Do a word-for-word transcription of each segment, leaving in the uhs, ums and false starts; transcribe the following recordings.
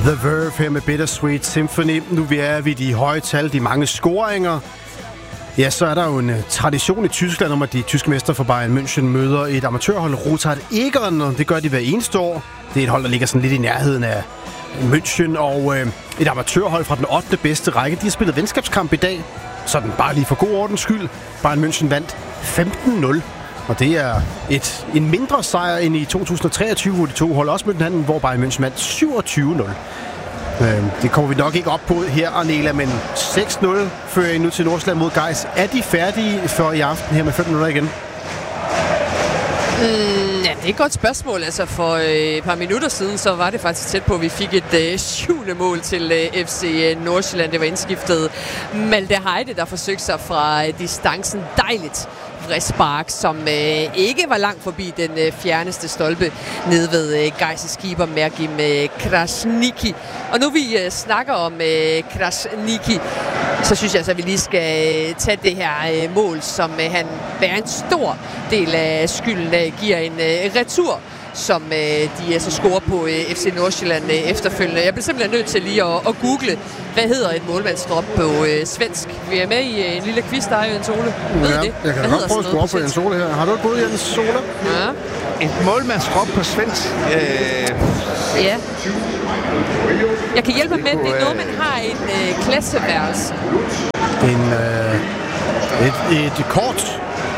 The Verve her med Bittersweet Symphony. Nu vi er ved de høje tal, de mange scoringer. Ja, så er der jo en uh, tradition i Tyskland om, at de tyske mester fra Bayern München møder et amatørhold, Rothard Egern, og det gør de hver eneste år. Det er et hold, der ligger sådan lidt i nærheden af München, og uh, et amatørhold fra den ottende bedste række. De har spillet venskabskamp i dag, sådan bare lige for god ordens skyld. Bayern München vandt femten nul. Og det er et, en mindre sejr end i to tusind treogtyve, hvor de to hold også mødte hinanden, hvor Bayern München vandt syvogtyve nul. Øh, det kommer vi nok ikke op på her, Arnela, men seks nul fører I nu til Nordsjælland mod Gais. Er de færdige for i aften her med fem minutter igen? Mm, ja, det er et godt spørgsmål. Altså for øh, et par minutter siden, så var det faktisk tæt på, at vi fik et øh, syvende mål til øh, F C Nordsjælland. Det var indskiftet Malte Heide, der forsøgte sig fra øh, distancen. Dejligt frispark, som øh, ikke var langt forbi den øh, fjerneste stolpe nede ved øh, Gais' keeper Mergim øh, Krasniqi. Og nu vi øh, snakker om øh, Krasniqi, så synes jeg altså, at vi lige skal øh, tage det her øh, mål, som øh, han bærer en stor del af skylden af, giver en øh, retur, som øh, de altså scorer på øh, F C Nordsjælland øh, efterfølgende. Jeg bliver simpelthen nødt til lige at, at google, hvad hedder et målmandsdrop på øh, svensk. Vi er med i øh, en lille quiz, der er Jens Ole. Ved ja, det? Jeg kan godt prøve at score på Jens Ole her. Har du et bud, Jens Ole? Ja. Et målmandsdrop på svensk? Øh... Ja. Jeg kan hjælpe med, det er noget, man har i en øh, klasseværelse. En, øh, et, et kort.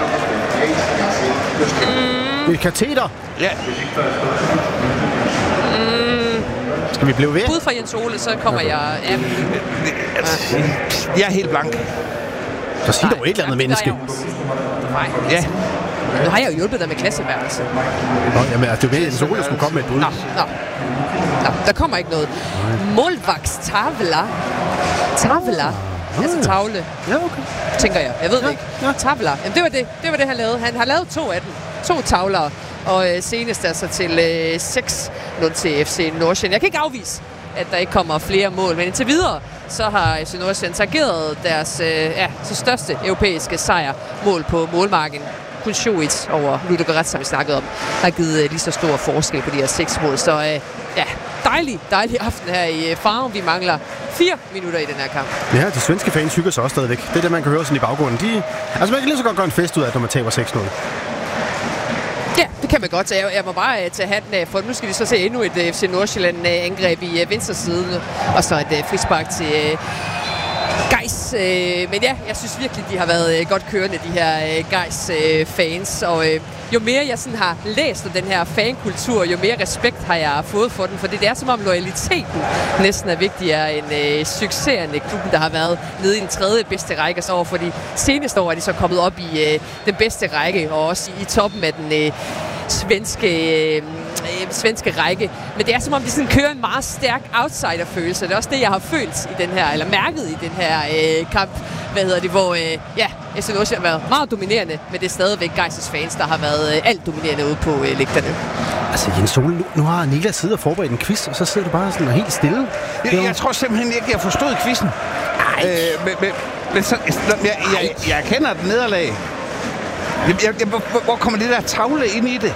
Mm. Et kateter. Ja. Mm. Skal vi blive ved? Bud fra Jens Ole, så kommer okay. jeg... Ja. Ja. Jeg er helt blank. Så sig dog et eller andet menneske. Nej. Ja. Nu har jeg jo hjulpet dig med klasseværelse. Nå, jamen, det er jo Jens Ole, der skulle komme med et bud. Nå, nå. Nå, der kommer ikke noget. Målvaktstavla. Tavla. Ah, Altså tavle. Ja, okay. Tænker jeg. Jeg ved ja, det ikke. Ja. Tavla. Jamen, det var det. Det var det, han lavede. Han har lavet to af dem. To tavler. Og øh, senest altså til øh, seks nul til F C Nordsjælland. Jeg kan ikke afvise, at der ikke kommer flere mål. Men indtil videre, så har F C Nordsjælland tageret deres øh, ja, så største europæiske sejr mål på målmarken. Kun syv et over Ludogorets, som vi snakkede om, har givet øh, lige så stor forskel på de her seks mål. Så øh, ja, dejlig, dejlig aften her i øh, Farum. Vi mangler fire minutter i den her kamp. Ja, de svenske fans hygger sig også stadigvæk. Det er det, man kan høre sådan i baggrunden. De, altså, man kan lige så godt gøre en fest ud af, når man taber seks nul. Ja, det kan man godt. Jeg, jeg må bare uh, tage hatten af, for nu skal vi så se endnu et uh, F C Nordsjælland-angreb i uh, venstre side, og så et uh, frispark til uh, Gais. Uh, men ja, jeg synes virkelig, de har været uh, godt kørende, de her uh, Gais-fans, uh, og uh, jo mere jeg sådan har læst om den her fankultur, jo mere respekt har jeg fået for den, for det er som om loyaliteten næsten er vigtigere end uh, succeserne i klubben, der har været nede i den tredje bedste række, så over for de seneste år er de så kommet op i uh, den bedste række, og også i, i toppen af den uh, svenske, øh, svenske række. Men det er som om, de sådan kører en meget stærk outsider-følelse. Det er også det, jeg har følt i den her, eller mærket i den her øh, kamp, hvad hedder det, hvor øh, ja, F C Nordsjælland har været meget dominerende, men det er stadigvæk Gais' fans, der har været øh, alt dominerende ude på øh, lægterne. Altså Jens Ole, nu, nu har Niklas siddet og forberedt en quiz, og så sidder du bare sådan helt stille. Jeg, jeg tror simpelthen ikke, jeg forstod quizzen. Øh, men, men, men så, jeg, jeg, jeg kender den nederlag. Jeg, jeg, jeg, hvor kommer det der tavle ind i det?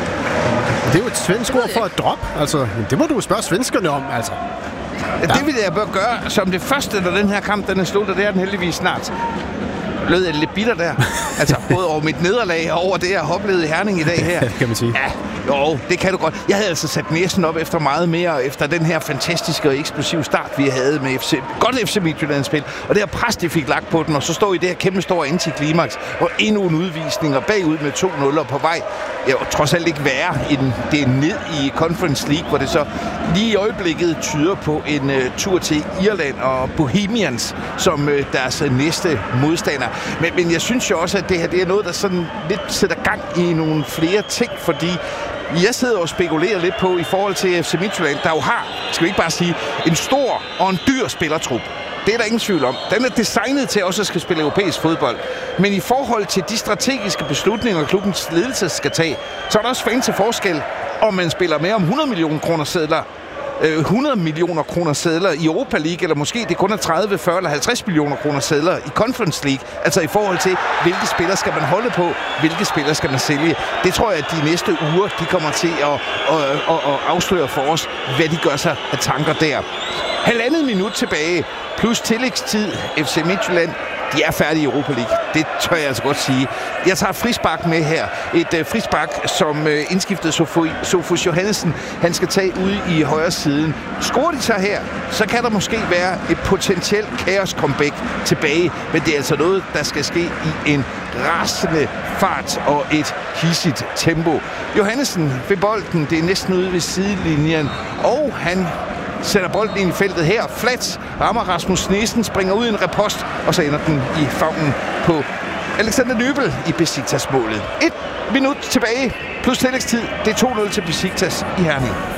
Det er jo et svensk ord for at drop. Altså, det må du spørge svenskerne om, altså. Ja. Det vil jeg bare gøre som det første, når den her kamp den er slut, og det er den heldigvis snart. Lød jeg lidt bitter der. Altså, både over mit nederlag og over det, jeg har oplevet i Herning i dag her. Det kan man sige. Ja, jo, det kan du godt. Jeg havde altså sat næsen op efter meget mere, efter den her fantastiske og eksplosive start, vi havde med F C, godt F C Midtjylland-spil. Og det her pres, de fik lagt på den, og så står i det her kæmpe store antiklimaks, og endnu en udvisning, og bagud med to nul på vej. Jeg var trods alt ikke værre, end det er ned i Conference League, hvor det så lige i øjeblikket tyder på en uh, tur til Irland og Bohemians som uh, deres uh, næste modstander. Men, men jeg synes jo også, at det her det er noget, der sådan lidt sætter gang i nogle flere ting, fordi jeg sidder og spekulerer lidt på i forhold til F C Midtjylland, der jo har, skal vi ikke bare sige, en stor og en dyr spillertrup. Det er der ingen tvivl om. Den er designet til også at skal spille europæisk fodbold. Men i forhold til de strategiske beslutninger, klubbens ledelse skal tage, så er der også fan til forskel, om man spiller mere om hundrede millioner kroner sedler, øh, hundrede millioner kroner sedler i Europa League, eller måske det kun er tredive, fyrre eller halvtreds millioner kroner sedler i Conference League. Altså i forhold til, hvilke spillere skal man holde på, hvilke spillere skal man sælge. Det tror jeg, at de næste uger, de kommer til at, at, at, at afsløre for os, hvad de gør sig af tanker der. Halvandet minut tilbage, plus tillægstid. F C Midtjylland, de er færdige i Europa League. Det tør jeg altså godt sige. Jeg tager et frispark med her. Et uh, frispark, som uh, indskiftede Sofus Johannesen. Han skal tage ude i højre siden. Scorer de så her, så kan der måske være et potentielt kaos-comeback tilbage. Men det er altså noget, der skal ske i en rasende fart og et hissigt tempo. Johannesen ved bolden, det er næsten ude ved sidelinjen. Og han sætter bolden ind i feltet her. Flat rammer Rasmus Sneesen, springer ud i en repost, og så ender den i favnen på Alexander Nübel i Besiktas-målet. Et minut tilbage, plus tillægstid. Det er to nul til Besiktas i Herning.